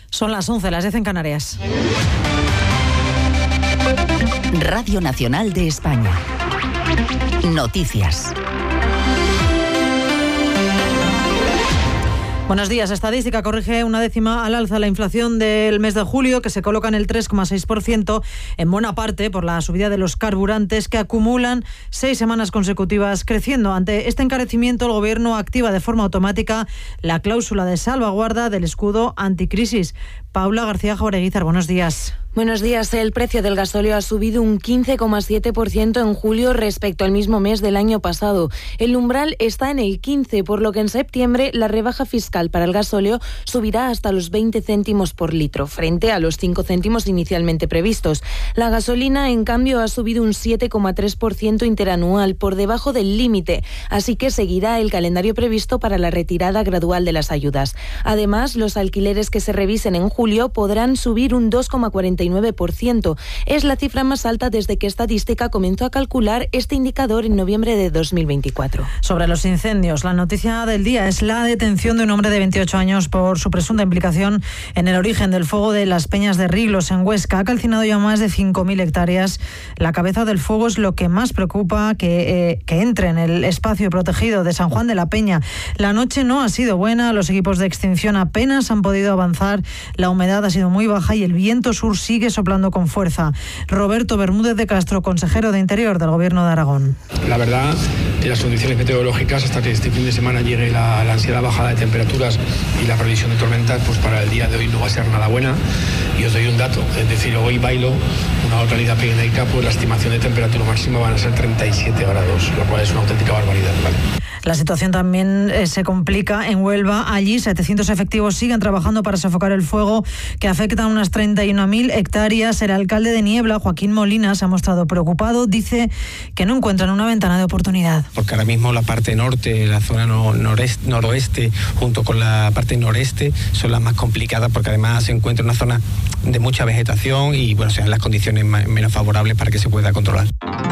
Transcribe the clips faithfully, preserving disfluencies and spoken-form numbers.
Son las once, las diez en Canarias. Radio Nacional de España. Noticias. Buenos días. Estadística corrige una décima al alza la inflación del mes de julio, que se coloca en el tres coma seis por ciento, en buena parte por la subida de los carburantes, que acumulan seis semanas consecutivas creciendo. Ante este encarecimiento, el Gobierno activa de forma automática la cláusula de salvaguarda del escudo anticrisis. Paula García Jaureguizar, buenos días. Buenos días. El precio del gasóleo ha subido un quince coma siete por ciento en julio respecto al mismo mes del año pasado. El umbral está en el quince, por lo que en septiembre la rebaja fiscal para el gasóleo subirá hasta los veinte céntimos por litro, frente a los cinco céntimos inicialmente previstos. La gasolina, en cambio, ha subido un siete coma tres por ciento interanual, por debajo del límite, así que seguirá el calendario previsto para la retirada gradual de las ayudas. Además, los alquileres que se revisen en julio podrán subir un dos coma cuarenta y nueve por ciento. Es la cifra más alta desde que Estadística comenzó a calcular este indicador en noviembre de dos mil veinticuatro. Sobre los incendios, la noticia del día es la detención de un hombre de veintiocho años por su presunta implicación en el origen del fuego de las Peñas de Riglos, en Huesca. Ha calcinado ya más de cinco mil hectáreas. La cabeza del fuego es lo que más preocupa que, eh, que entre en el espacio protegido de San Juan de la Peña. La noche no ha sido buena, los equipos de extinción apenas han podido avanzar, la humedad ha sido muy baja y el viento sur sigue soplando con fuerza. Roberto Bermúdez de Castro, consejero de Interior del Gobierno de Aragón. La verdad, en las condiciones meteorológicas, hasta que este fin de semana llegue la, la ansiada bajada de temperaturas y la previsión de tormentas, pues para el día de hoy no va a ser nada buena. Y os doy un dato, es decir, hoy bailo una localidad pirenaica, pues la estimación de temperatura máxima van a ser treinta y siete grados, lo cual es una auténtica barbaridad, ¿vale? La situación también eh, se complica en Huelva. Allí setecientos efectivos siguen trabajando para sofocar el fuego que afecta a unas treinta y una mil hectáreas. El alcalde de Niebla, Joaquín Molina, se ha mostrado preocupado. Dice que no encuentran una ventana de oportunidad. Porque ahora mismo la parte norte, la zona no, noreste, noroeste, junto con la parte noreste, son las más complicadas, porque además se encuentra una zona de mucha vegetación y bueno, sean las condiciones más, menos favorables para que se pueda controlar.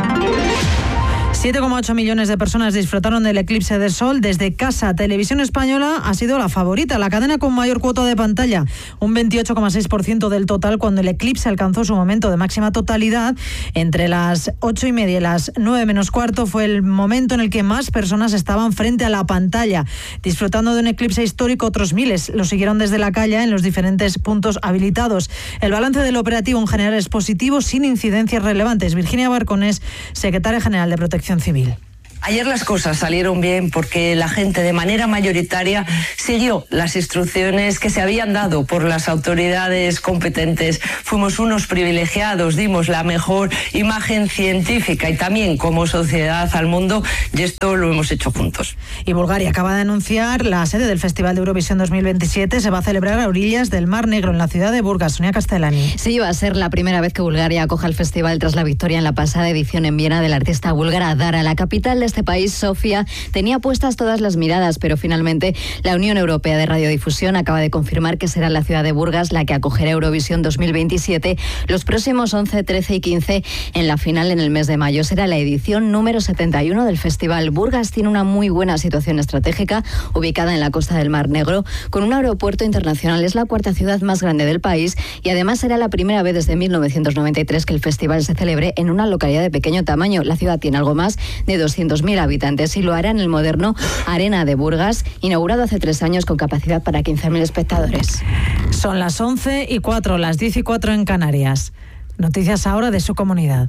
siete coma ocho millones de personas disfrutaron del eclipse de sol desde casa. Televisión Española ha sido la favorita, la cadena con mayor cuota de pantalla, un veintiocho coma seis por ciento del total, cuando el eclipse alcanzó su momento de máxima totalidad. Entre las ocho y media y las nueve menos cuarto fue el momento en el que más personas estaban frente a la pantalla. Disfrutando de un eclipse histórico, otros miles lo siguieron desde la calle en los diferentes puntos habilitados. El balance del operativo en general es positivo, sin incidencias relevantes. Virginia Barconés, secretaria general de Protección Civil. Ayer las cosas salieron bien porque la gente de manera mayoritaria siguió las instrucciones que se habían dado por las autoridades competentes. Fuimos unos privilegiados, dimos la mejor imagen científica y también como sociedad al mundo, y esto lo hemos hecho juntos. Y Bulgaria acaba de anunciar la sede del Festival de Eurovisión dos mil veintisiete. Se va a celebrar a orillas del Mar Negro, en la ciudad de Burgas. Sonia Castellani. Sí, va a ser la primera vez que Bulgaria acoja el festival tras la victoria en la pasada edición en Viena de la artista búlgara Dara. La capital de este país, Sofía, tenía puestas todas las miradas, pero finalmente la Unión Europea de Radiodifusión acaba de confirmar que será la ciudad de Burgas la que acogerá Eurovisión dos mil veintisiete los próximos once, trece y quince en la final en el mes de mayo. Será la edición número setenta y uno del festival. Burgas tiene una muy buena situación estratégica, ubicada en la costa del Mar Negro, con un aeropuerto internacional. Es la cuarta ciudad más grande del país y además será la primera vez desde mil novecientos noventa y tres que el festival se celebre en una localidad de pequeño tamaño. La ciudad tiene algo más de doscientos mil habitantes y lo hará en el moderno Arena de Burgas, inaugurado hace tres años con capacidad para quince mil espectadores. Son las once y cuatro, las diez y cuatro en Canarias. Noticias ahora de su comunidad.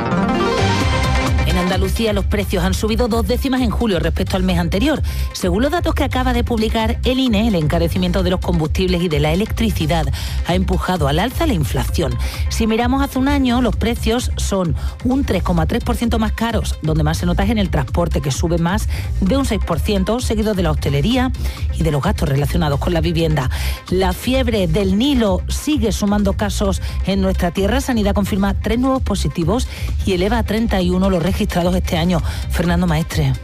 En Andalucía los precios han subido dos décimas en julio respecto al mes anterior. Según los datos que acaba de publicar el I N E, el encarecimiento de los combustibles y de la electricidad ha empujado al alza la inflación. Si miramos hace un año, los precios son un tres coma tres por ciento más caros. Donde más se nota es en el transporte, que sube más de un seis por ciento, seguido de la hostelería y de los gastos relacionados con la vivienda. La fiebre del Nilo sigue sumando casos en nuestra tierra. Sanidad confirma tres nuevos positivos y eleva a treinta y uno los registrados este año. Fernando Maestre.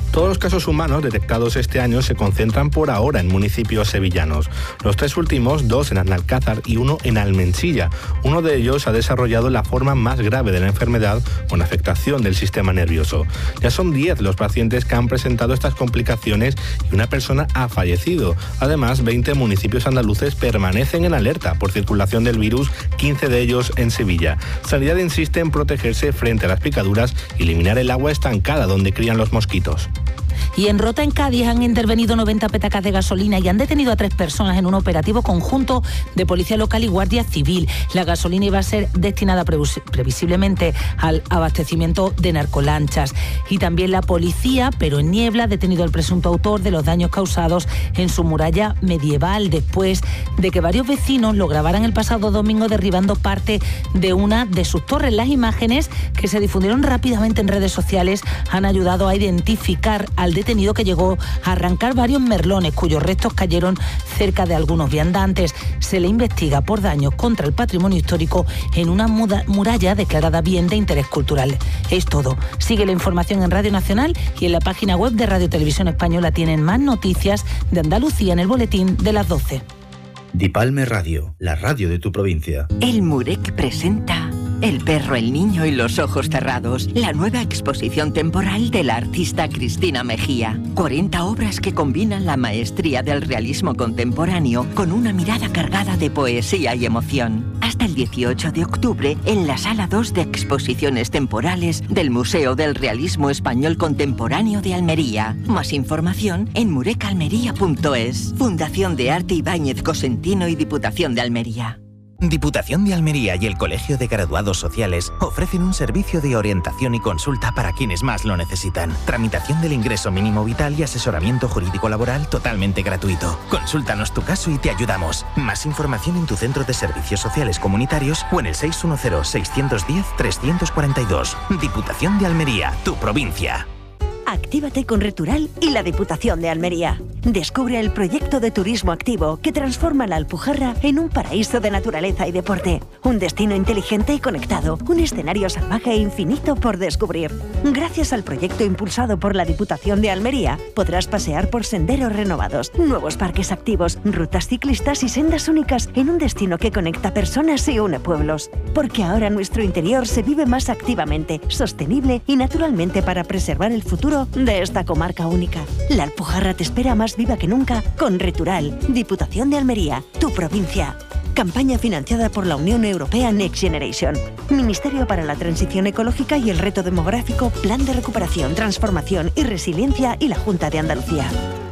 Todos los casos humanos detectados este año se concentran por ahora en municipios sevillanos. Los tres últimos, dos en Alcázar y uno en Almensilla. Uno de ellos ha desarrollado la forma más grave de la enfermedad con afectación del sistema nervioso. Ya son diez los pacientes que han presentado estas complicaciones y una persona ha fallecido. Además, veinte municipios andaluces permanecen en alerta por circulación del virus, quince de ellos en Sevilla. Sanidad insiste en protegerse frente a las picaduras y eliminar el agua estancada donde crían los mosquitos. Y en Rota, en Cádiz, han intervenido noventa petacas de gasolina y han detenido a tres personas en un operativo conjunto de Policía Local y Guardia Civil. La gasolina iba a ser destinada previs- previsiblemente al abastecimiento de narcolanchas. Y también la policía, pero en Niebla, ha detenido al presunto autor de los daños causados en su muralla medieval, después de que varios vecinos lo grabaran el pasado domingo derribando parte de una de sus torres. Las imágenes, que se difundieron rápidamente en redes sociales, han ayudado a identificar al detenido, que llegó a arrancar varios merlones cuyos restos cayeron cerca de algunos viandantes. Se le investiga por daños contra el patrimonio histórico en una muda, muralla declarada bien de interés cultural. Es todo. Sigue la información en Radio Nacional y en la página web de Radio Televisión Española tienen más noticias de Andalucía en el boletín de las doce. Dipalme Radio, la radio de tu provincia. El Murek presenta El perro, el niño y los ojos cerrados, la nueva exposición temporal de la artista Cristina Mejía. cuarenta obras que combinan la maestría del realismo contemporáneo con una mirada cargada de poesía y emoción. Hasta el dieciocho de octubre en la Sala dos de Exposiciones Temporales del Museo del Realismo Español Contemporáneo de Almería. Más información en murecalmería punto es. Fundación de Arte Ibáñez Cosentino y Diputación de Almería. Diputación de Almería y el Colegio de Graduados Sociales ofrecen un servicio de orientación y consulta para quienes más lo necesitan. Tramitación del ingreso mínimo vital y asesoramiento jurídico laboral totalmente gratuito. Consúltanos tu caso y te ayudamos. Más información en tu centro de servicios sociales comunitarios o en el seis uno cero, seis uno cero, tres cuatro dos. Diputación de Almería, tu provincia. Actívate con Retural y la Diputación de Almería. Descubre el proyecto de turismo activo que transforma la Alpujarra en un paraíso de naturaleza y deporte. Un destino inteligente y conectado. Un escenario salvaje e infinito por descubrir. Gracias al proyecto impulsado por la Diputación de Almería, podrás pasear por senderos renovados, nuevos parques activos, rutas ciclistas y sendas únicas en un destino que conecta personas y une pueblos. Porque ahora nuestro interior se vive más activamente, sostenible y naturalmente para preservar el futuro de esta comarca única. La Alpujarra te espera más viva que nunca con Retural, Diputación de Almería, tu provincia. Campaña financiada por la Unión Europea Next Generation. Ministerio para la Transición Ecológica y el Reto Demográfico, Plan de Recuperación, Transformación y Resiliencia y la Junta de Andalucía.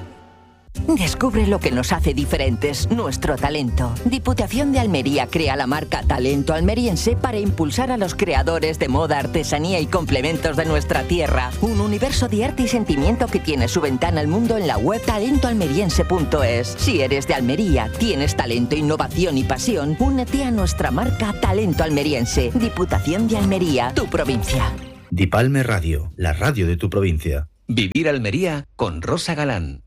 Descubre lo que nos hace diferentes, nuestro talento. Diputación de Almería crea la marca Talento Almeriense para impulsar a los creadores de moda, artesanía y complementos de nuestra tierra. Un universo de arte y sentimiento que tiene su ventana al mundo en la web talento almeriense punto es. Si eres de Almería, tienes talento, innovación y pasión, únete a nuestra marca Talento Almeriense. Diputación de Almería, tu provincia. Dipalme Radio, la radio de tu provincia. Vivir Almería con Rosa Galán.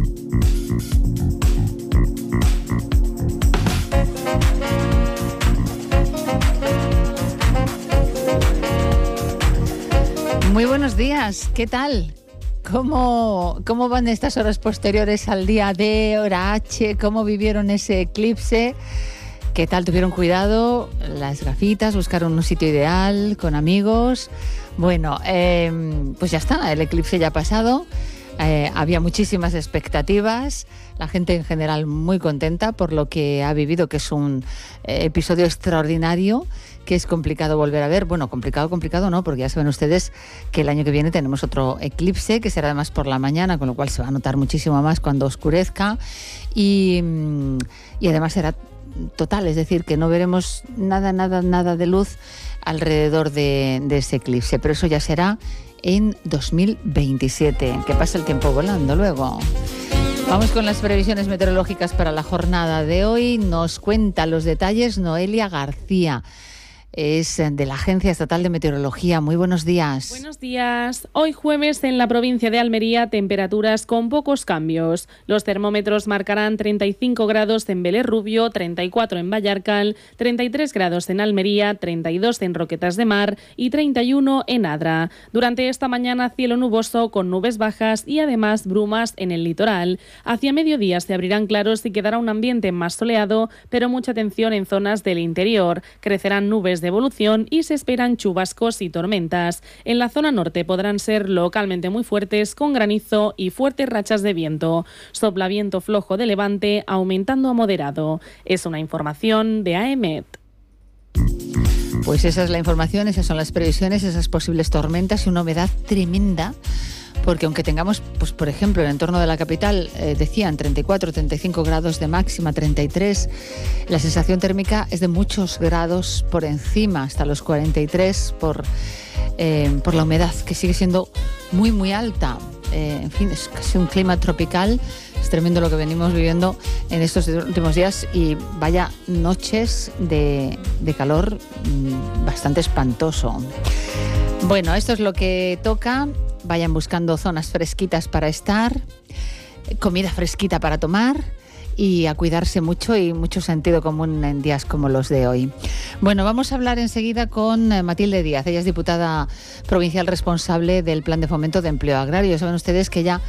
Muy buenos días, ¿qué tal? ¿Cómo, ¿Cómo van estas horas posteriores al día D, hora H? ¿Cómo vivieron ese eclipse? ¿Qué tal? ¿Tuvieron cuidado? Las gafitas, buscaron un sitio ideal, con amigos. Bueno, eh, pues ya está, el eclipse ya ha pasado. Eh, había muchísimas expectativas, la gente en general muy contenta por lo que ha vivido, que es un eh, episodio extraordinario, que es complicado volver a ver. Bueno, complicado, complicado no, porque ya saben ustedes que el año que viene tenemos otro eclipse, que será además por la mañana, con lo cual se va a notar muchísimo más cuando oscurezca y, y además será total, es decir, que no veremos nada, nada, nada de luz alrededor de, de ese eclipse, pero eso ya será en dos mil veintisiete, que pasa el tiempo volando luego. Vamos con las previsiones meteorológicas para la jornada de hoy. Nos cuenta los detalles Noelia García. es de la Agencia Estatal de Meteorología. Muy buenos días. Buenos días. Hoy jueves en la provincia de Almería, temperaturas con pocos cambios. Los termómetros marcarán treinta y cinco grados en Vélez Rubio, treinta y cuatro en Vallarcal, treinta y tres grados en Almería, treinta y dos en Roquetas de Mar y treinta y uno en Adra. Durante esta mañana, cielo nuboso con nubes bajas y además brumas en el litoral. Hacia mediodía se abrirán claros y quedará un ambiente más soleado, pero mucha atención en zonas del interior. Crecerán nubes de evolución y se esperan chubascos y tormentas. En la zona norte podrán ser localmente muy fuertes, con granizo y fuertes rachas de viento. Sopla viento flojo de levante, aumentando a moderado. Es una información de A E M E T. Pues esa es la información, esas son las previsiones, esas posibles tormentas y una humedad tremenda. Porque aunque tengamos, pues por ejemplo, en el entorno de la capital, eh, decían treinta y cuatro, treinta y cinco grados de máxima, treinta y tres, la sensación térmica es de muchos grados por encima, hasta los cuarenta y tres, por, eh, por la humedad, que sigue siendo muy, muy alta. Eh, en fin, es casi un clima tropical. Es tremendo lo que venimos viviendo en estos últimos días y vaya noches de, de calor mmm, bastante espantoso. Bueno, esto es lo que toca. Vayan buscando zonas fresquitas para estar, comida fresquita para tomar y a cuidarse mucho y mucho sentido común en días como los de hoy. Bueno, vamos a hablar enseguida con Matilde Díaz. Ella es diputada provincial responsable del Plan de Fomento de Empleo Agrario. Saben ustedes que ella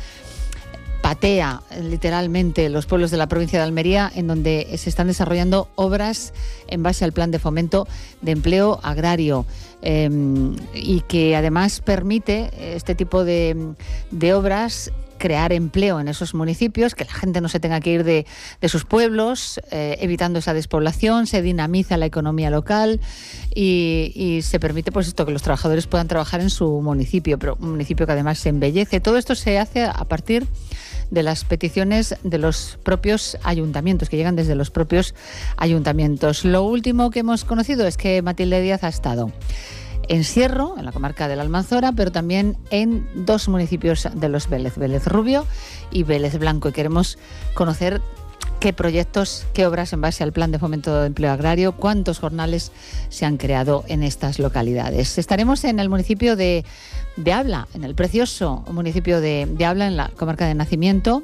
patea literalmente los pueblos de la provincia de Almería, en donde se están desarrollando obras en base al Plan de Fomento de Empleo Agrario, eh, y que además permite este tipo de, de obras crear empleo en esos municipios, que la gente no se tenga que ir de, de sus pueblos, eh, evitando esa despoblación, se dinamiza la economía local y, y se permite pues esto, que los trabajadores puedan trabajar en su municipio, pero un municipio que además se embellece. Todo esto se hace a partir de las peticiones de los propios ayuntamientos, que llegan desde los propios ayuntamientos. Lo último que hemos conocido es que Matilde Díaz ha estado en Sierro, en la comarca de la Almanzora, pero también en dos municipios de los Vélez, Vélez Rubio y Vélez Blanco. Y queremos conocer qué proyectos, qué obras en base al Plan de Fomento de Empleo Agrario, cuántos jornales se han creado en estas localidades. Estaremos en el municipio de, de Abla, en el precioso municipio de, de Abla, en la comarca de Nacimiento,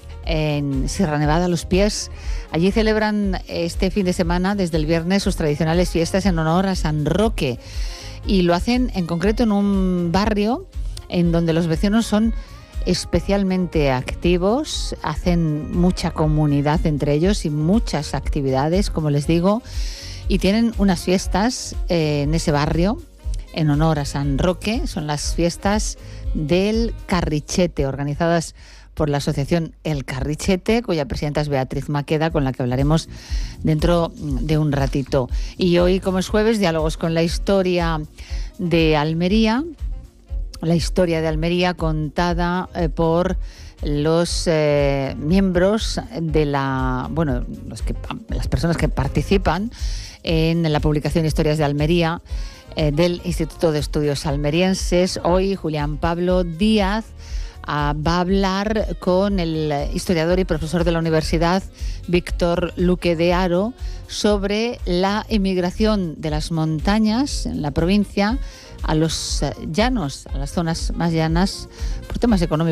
en Sierra Nevada, Los Pies. Allí celebran este fin de semana, desde el viernes, sus tradicionales fiestas en honor a San Roque. Y lo hacen en concreto en un barrio en donde los vecinos son especialmente activos, hacen mucha comunidad entre ellos y muchas actividades, como les digo, y tienen unas fiestas eh, en ese barrio en honor a San Roque. Son las fiestas del Carrichete, organizadas por la asociación El Carrichete, cuya presidenta es Beatriz Maqueda, con la que hablaremos dentro de un ratito. Y hoy, como es jueves, diálogos con la historia de Almería, la historia de Almería contada eh, por los eh, miembros de la, bueno, los que, las personas que participan en la publicación Historias de Almería eh, del Instituto de Estudios Almerienses. Hoy Julián Pablo Díaz Uh, va a hablar con el historiador y profesor de la universidad Víctor Luque de Haro sobre la emigración de las montañas en la provincia a los llanos, a las zonas más llanas, por temas económicos